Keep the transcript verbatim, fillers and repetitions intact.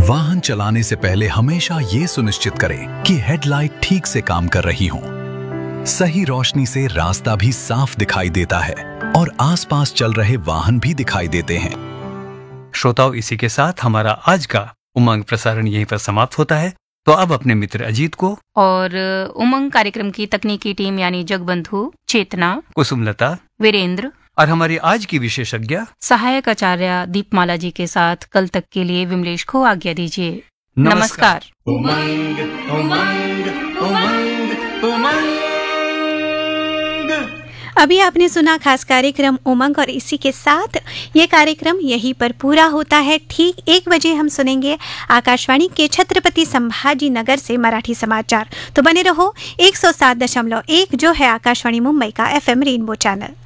वाहन चलाने से पहले हमेशा ये सुनिश्चित करें कि हेडलाइट ठीक से काम कर रही हो। सही रोशनी से रास्ता भी साफ दिखाई देता है और आसपास चल रहे वाहन भी दिखाई देते हैं। श्रोताओ, इसी के साथ हमारा आज का उमंग प्रसारण यहीं पर समाप्त होता है। तो अब अपने मित्र अजीत को और उमंग कार्यक्रम की तकनीकी टीम यानी जगबंधु, चेतना, कुसुमलता, वीरेंद्र और हमारी आज की विशेषज्ञ सहायक आचार्य दीपमाला जी के साथ कल तक के लिए विमलेश को आज्ञा दीजिए। नमस्कार। उमंग उमंग उमंग उमंग। अभी आपने सुना खास कार्यक्रम उमंग और इसी के साथ ये कार्यक्रम यहीं पर पूरा होता है। ठीक एक बजे हम सुनेंगे आकाशवाणी के छत्रपति संभाजी नगर से मराठी समाचार। तो बने रहो एक सौ सात दशमलव एक जो है आकाशवाणी मुंबई का एफएम रेनबो चैनल।